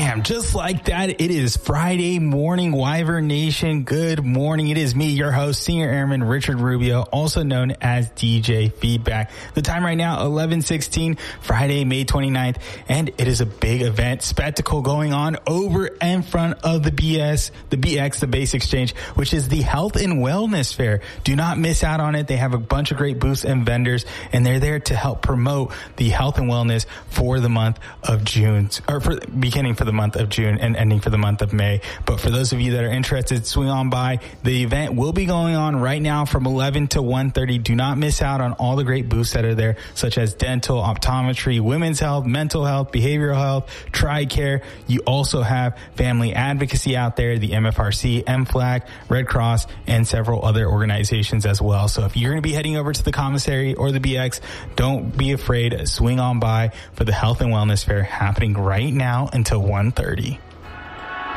Bam! Just like that, it is Friday morning, Wyvern Nation. Good morning. It is me, your host, Senior Airman Richard Rubio, also known as DJ Feedback. The time right now, 11:16, Friday, May 29th, and it is a big event, spectacle going on over in front of the BX, the Base Exchange, which is the Health and Wellness Fair. Do not miss out on it. They have a bunch of great booths and vendors, and they're there to help promote the health and wellness for the month of June, or for beginning for the month of June and ending for the month of May. But for those of you that are interested, swing on by. The event will be going on right now from 11 to 1:30. Do not miss out on all the great booths that are there, such as dental, optometry, women's health, mental health, behavioral health, TRICARE. You also have family advocacy out there, the MFRC, MFLAG, Red Cross, and several other organizations as well. So if you're going to be heading over to the commissary or the BX, don't be afraid. Swing on by for the Health and Wellness Fair happening right now until 1:30.